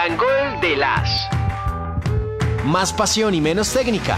and Gold de las. Más pasión y menos técnica.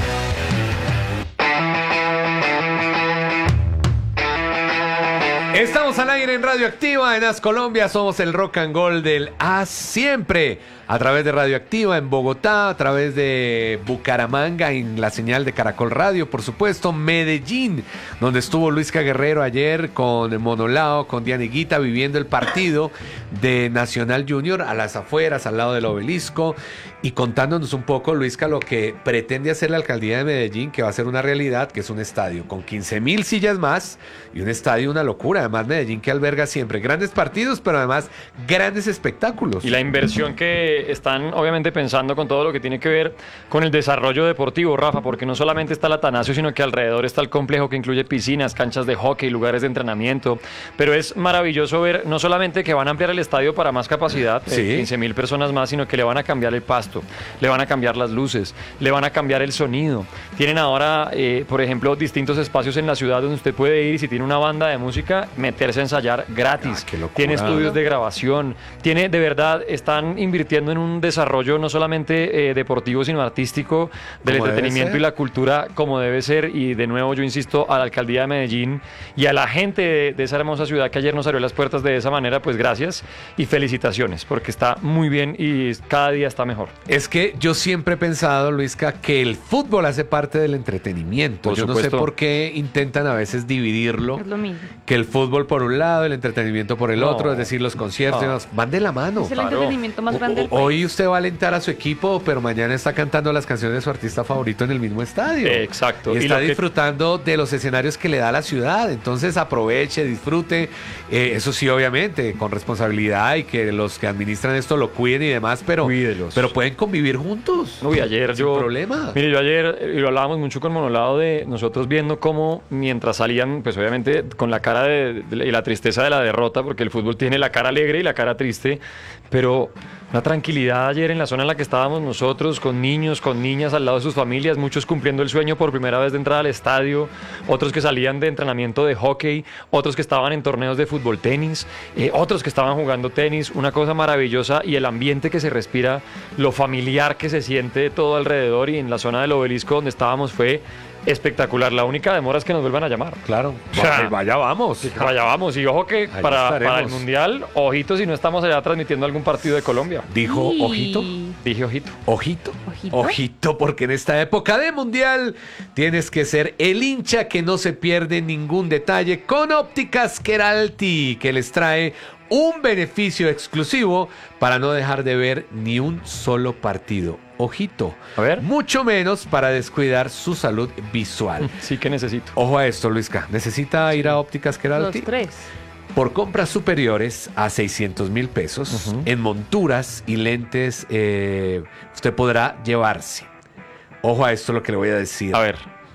Estamos al aire en Radioactiva, en AS Colombia, somos el Rock and Gold del AS siempre, a través de Radioactiva en Bogotá, a través de Bucaramanga, en la señal de Caracol Radio, por supuesto, Medellín, donde estuvo Luisca Guerrero ayer con Monolao, con Dianeguita, viviendo el partido de Nacional Junior a las afueras, al lado del obelisco, y contándonos un poco, Luisca, lo que pretende hacer la alcaldía de Medellín, que va a ser una realidad, que es un estadio con 15,000 sillas más, y un estadio una locura. Además, Medellín que alberga siempre grandes partidos, pero además grandes espectáculos. Y la inversión que están obviamente pensando con todo lo que tiene que ver con el desarrollo deportivo, Rafa, porque no solamente está el Atanasio, sino que alrededor está el complejo que incluye piscinas, canchas de hockey, lugares de entrenamiento. Pero es maravilloso ver no solamente que van a ampliar el estadio para más capacidad, sí, 15,000 personas más, sino que le van a cambiar el pasto, le van a cambiar las luces, le van a cambiar el sonido. Tienen ahora, por ejemplo, distintos espacios en la ciudad donde usted puede ir y si tiene una banda de música, meterse a ensayar gratis. Qué locura. Tiene estudios de grabación, tiene, de verdad, están invirtiendo en un desarrollo no solamente deportivo, sino artístico, del entretenimiento y la cultura como debe ser. Y de nuevo yo insisto a la alcaldía de Medellín y a la gente de esa hermosa ciudad que ayer nos abrió las puertas de esa manera, pues gracias y felicitaciones, porque está muy bien y cada día está mejor. Es que yo siempre he pensado, Luisca, que el fútbol hace parte del entretenimiento. Yo no sé por qué intentan a veces dividirlo. Es lo mismo. Que el fútbol por un lado, el entretenimiento por el otro, es decir, los conciertos, van de la mano. Es el entretenimiento más grande del país. Hoy usted va a alentar a su equipo, pero mañana está cantando las canciones de su artista favorito en el mismo estadio. Exacto. Y está disfrutando de los escenarios que le da la ciudad. Entonces aproveche, disfrute. Eso sí, obviamente, con responsabilidad y que los que administran esto lo cuiden y demás, pero pueden convivir juntos. Uy, ayer sin problema. Mire, yo ayer, y lo hablábamos mucho con Monolado, de nosotros viendo cómo mientras salían, pues obviamente con la cara y la tristeza de la derrota, porque el fútbol tiene la cara alegre y la cara triste, pero una tranquilidad ayer en la zona en la que estábamos nosotros, con niños, con niñas al lado de sus familias, muchos cumpliendo el sueño por primera vez de entrar al estadio, otros que salían de entrenamiento de hockey, otros que estaban en torneos de fútbol tenis, otros que estaban jugando tenis, una cosa maravillosa, y el ambiente que se respira, lo familiar que se siente todo alrededor, y en la zona del obelisco donde estábamos fue espectacular. La única demora es que nos vuelvan a llamar. Claro. O sea, vaya vamos. Vaya vamos. Y ojo que para el Mundial, ojito si no estamos allá transmitiendo algún partido de Colombia. ¿Dijo ojito? Dije ojito. ¿Ojito? Ojito, porque en esta época de Mundial tienes que ser el hincha que no se pierde ningún detalle con Ópticas Queralty, que les trae un beneficio exclusivo para no dejar de ver ni un solo partido. Ojito, a ver, mucho menos para descuidar su salud visual. Sí que necesito. Ojo a esto, Luisca. ¿Necesita ir a Ópticas Queralty? Los tres. Por compras superiores a 600,000 pesos, en monturas y lentes, usted podrá llevarse. Ojo a esto lo que le voy a decir. A ver.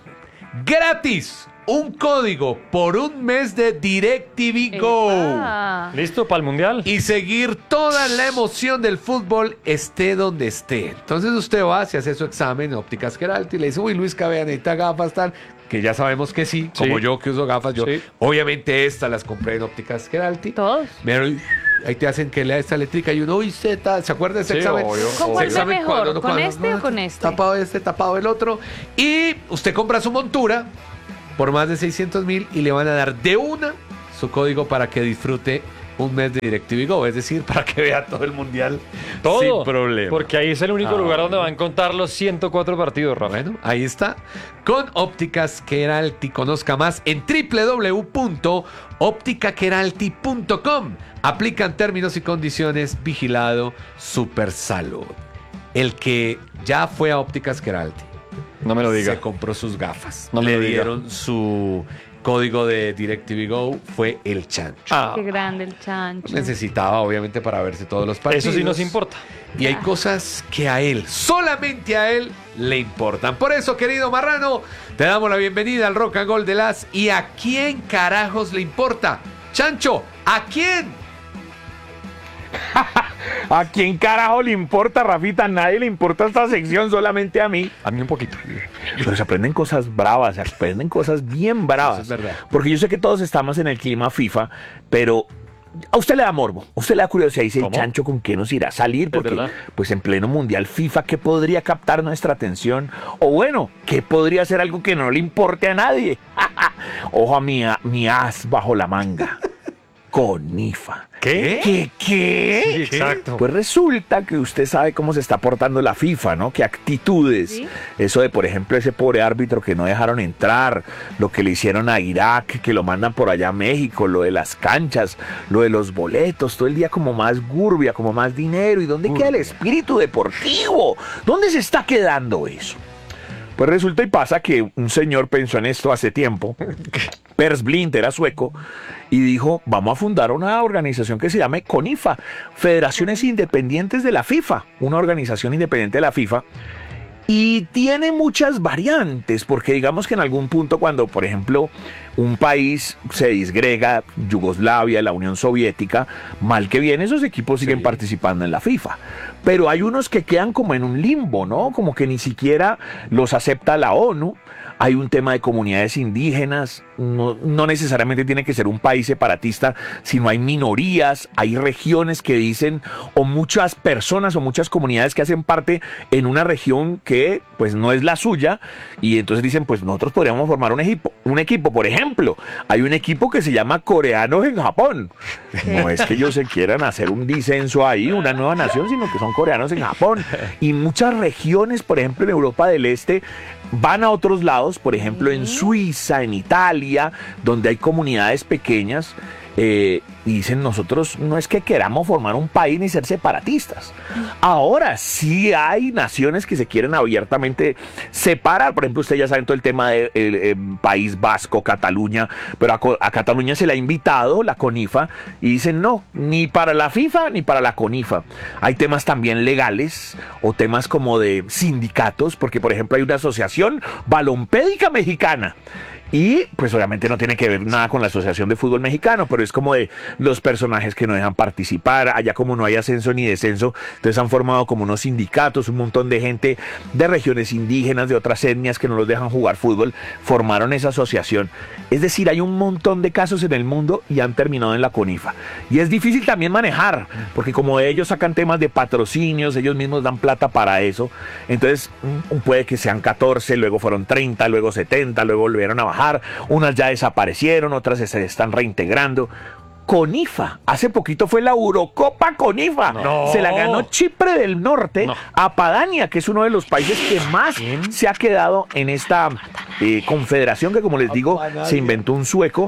¡Gratis! Un código por un mes de DirecTV Go. ¿Listo para el Mundial? Y seguir toda la emoción del fútbol esté donde esté. Entonces usted va, se hace su examen en Ópticas Queralty y le dice, uy, Luis, cabea, necesita gafas, tal. Que ya sabemos que sí, como yo que uso gafas. Yo, obviamente estas las compré en Ópticas Queralty. Todos. Pero ahí te hacen que lea esta eléctrica y uno, uy, Z, ¿se acuerda de ese examen? ¿Cómo es examen mejor? ¿Con este o con este? Tapado este, tapado el otro. Y usted compra su montura por más de 600,000 y le van a dar de una su código para que disfrute un mes de DirecTV Go, es decir, para que vea todo el Mundial sin problema. Porque ahí es el único lugar donde van a contar los 104 partidos, Rafa. Bueno, ahí está. Con Ópticas Queralty, conozca más en www.opticaqueralty.com. Aplican términos y condiciones, vigilado Supersalud. El que ya fue a Ópticas Queralty, no me lo diga, se compró sus gafas. No me le lo diga. dieron su código de DirecTV Go, fue el chancho. Qué grande el chancho. Necesitaba, obviamente, para verse todos los partidos. Eso sí nos importa. Y hay cosas que a él, solamente a él, le importan. Por eso, querido Marrano, te damos la bienvenida al Rock and Gold de las. ¿Y a quién carajos le importa? Chancho, ¿a quién? ¿A quién carajo le importa, Rafita? A nadie le importa esta sección, solamente a mí. A mí un poquito. Pero se aprenden cosas bravas, se aprenden cosas bien bravas. Eso es verdad. Porque yo sé que todos estamos en el clima FIFA, pero a usted le da morbo, a usted le da curiosidad y dice, ¿Cómo? Chancho, ¿con qué nos irá a salir? Porque, verdad. pues en pleno Mundial FIFA, ¿qué podría captar nuestra atención? O bueno, ¿qué podría ser algo que no le importe a nadie? Ojo a mi as bajo la manga. Conifa. ¿Qué? ¿Qué? Sí, exacto. Pues resulta que usted sabe cómo se está portando la FIFA, ¿no? Qué actitudes. Sí. Eso de, por ejemplo, ese pobre árbitro que no dejaron entrar, lo que le hicieron a Irak, que lo mandan por allá a México, lo de las canchas, lo de los boletos, todo el día como más gurbia, como más dinero. ¿Y dónde queda el espíritu deportivo? ¿Dónde se está quedando eso? Pues resulta y pasa que un señor pensó en esto hace tiempo. Pers Blind era sueco y dijo, vamos a fundar una organización que se llame CONIFA, Federaciones Independientes de la FIFA, una organización independiente de la FIFA. Y tiene muchas variantes, porque digamos que en algún punto cuando, por ejemplo, un país se disgrega, Yugoslavia, la Unión Soviética, mal que bien, esos equipos siguen participando en la FIFA. Pero hay unos que quedan como en un limbo, ¿no? Como que ni siquiera los acepta la ONU. Hay un tema de comunidades indígenas, no necesariamente tiene que ser un país separatista, sino hay minorías, hay regiones que dicen, o muchas personas o muchas comunidades que hacen parte en una región que pues no es la suya, y entonces dicen, pues nosotros podríamos formar un equipo. Por ejemplo, hay un equipo que se llama Coreanos en Japón. No es que ellos se quieran hacer un disenso ahí, una nueva nación, sino que son coreanos en Japón. Y muchas regiones, por ejemplo, en Europa del Este, van a otros lados, por ejemplo en Suiza, en Italia, donde hay comunidades pequeñas, y dicen, nosotros no es que queramos formar un país ni ser separatistas. Ahora sí hay naciones que se quieren abiertamente separar. Por ejemplo, ustedes ya saben todo el tema del País Vasco, Cataluña, pero a Cataluña se le ha invitado la CONIFA y dicen no, ni para la FIFA ni para la CONIFA. Hay temas también legales o temas como de sindicatos, porque por ejemplo hay una asociación balompédica mexicana. Y pues obviamente no tiene que ver nada con la Asociación de Fútbol Mexicano, pero es como de los personajes que no dejan participar. Allá como no hay ascenso ni descenso, entonces han formado como unos sindicatos, un montón de gente de regiones indígenas, de otras etnias que no los dejan jugar fútbol, formaron esa asociación. Es decir, hay un montón de casos en el mundo y han terminado en la CONIFA. Y es difícil también manejar, porque como ellos sacan temas de patrocinios, ellos mismos dan plata para eso, entonces puede que sean 14, luego fueron 30, luego 70, luego volvieron a bajar. Unas ya desaparecieron, otras se están reintegrando. CONIFA, hace poquito fue la Eurocopa CONIFA. No. Se la ganó Chipre del Norte a Padania, que es uno de los países que más se ha quedado en esta confederación que, como les digo, se inventó un sueco.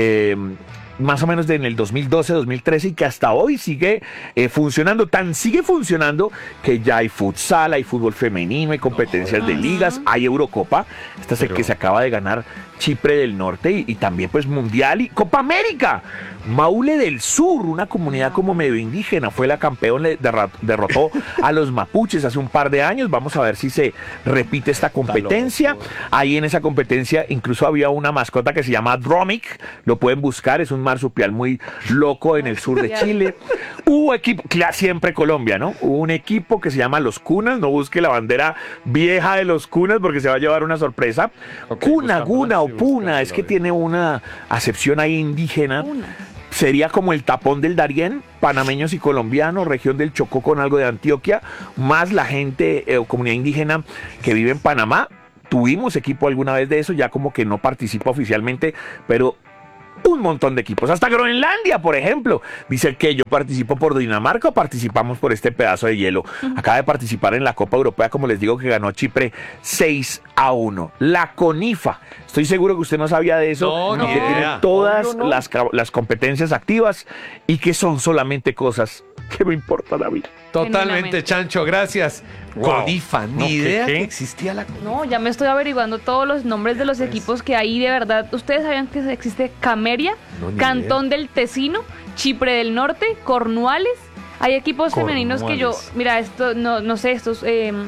Más o menos en el 2012, 2013, y que hasta hoy sigue funcionando. Tan sigue funcionando que ya hay futsal, hay fútbol femenino, hay competencias de ligas, hay Eurocopa. Esta es el que se acaba de ganar Chipre del Norte y también pues Mundial y Copa América. Maule del Sur, una comunidad como medio indígena, fue la campeón, derrotó a los mapuches hace un par de años. Vamos a ver si se repite esta competencia. Ahí en esa competencia incluso había una mascota que se llama Dromic, lo pueden buscar, es un marsupial muy loco en el sur de Chile. Hubo equipo, siempre Colombia, ¿no? Hubo un equipo que se llama Los Cunas, no busque la bandera vieja de Los Cunas porque se va a llevar una sorpresa. Okay, Cuna, Guna o Puna, es que tiene una acepción ahí indígena. Sería como el tapón del Darién, panameños y colombianos, región del Chocó con algo de Antioquia, más la gente o comunidad indígena que vive en Panamá. Tuvimos equipo alguna vez de eso, ya como que no participa oficialmente, pero un montón de equipos, hasta Groenlandia, por ejemplo. Dice que yo participo por Dinamarca o participamos por este pedazo de hielo. Acaba de participar en la Copa Europea, como les digo, que ganó Chipre 6-1. La CONIFA. Estoy seguro que usted no sabía de eso. No, y que tiene todas las competencias activas y que son solamente cosas que me importan a mí. Totalmente, Chancho, gracias. Wow. CONIFA, ni No, idea ¿qué? que existía la CONIFA. No, ya me estoy averiguando todos los nombres de los equipos que hay de verdad. ¿Ustedes sabían que existe Cameria, No, ni Cantón del Tesino, Chipre del Norte, Cornuales? Hay equipos femeninos que yo, Cornuales. mira, esto no sé, estos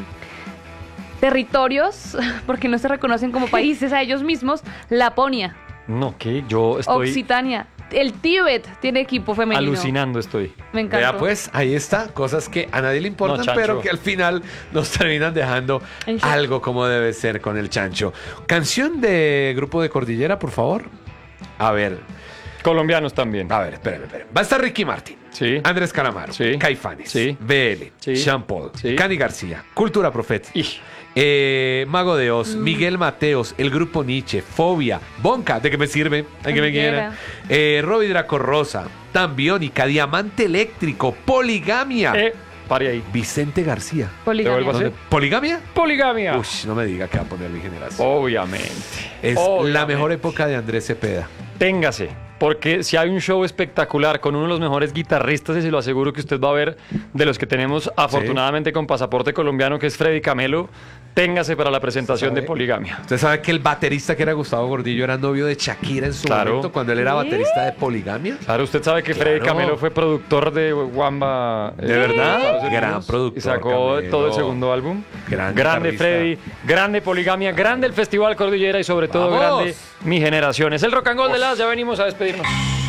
territorios, porque no se reconocen como países a ellos mismos, Laponia, No, que yo estoy Occitania, el Tíbet tiene equipo femenino. alucinando estoy. Me encantó. Vea pues, ahí está, cosas que a nadie le importan, No, Chancho. pero que al final nos terminan dejando En shock. algo como debe ser con el Chancho. Canción de Grupo de Cordillera, por favor. A ver, Colombianos también. A ver, espérame. Va a estar Ricky Martin. Sí. Andrés Calamaro. Sí. Caifanes. Sí. BL. Sí. Sean Paul. Sí. Cani García. Cultura Profética. Ish. Mago de Oz, Miguel Mateos, el grupo Nietzsche, Fobia, Bonca, ¿de qué me sirve? ¿De qué me quiera? Robbie Draco Rosa, Tambiónica, Diamante Eléctrico, Poligamia, Pare ahí. Vicente García. Poligamia. ¿Te vuelvo a hacer? ¿Poligamia? Poligamia. Uy, no me diga que va a poner mi generación. Obviamente. Es la Obviamente. mejor época de Andrés Cepeda. Téngase, porque si hay un show espectacular con uno de los mejores guitarristas, y se lo aseguro que usted va a ver, de los que tenemos afortunadamente con pasaporte colombiano, que es Freddy Camelo, téngase para la presentación de Poligamia. Usted sabe que el baterista que era Gustavo Gordillo era novio de Shakira en su Claro. momento cuando él era baterista de Poligamia. Claro, usted sabe que Freddy Claro. Camelo fue productor de Wamba. ¿De verdad? Estados Unidos, Gran productor, Y sacó Camelo. todo el segundo álbum. Gran Grande guitarrista. Freddy, grande Poligamia, grande el Festival Cordillera y sobre todo ¡Vamos! grande Mi Generación. Es el Rock and Roll de las, ya venimos a despedirnos.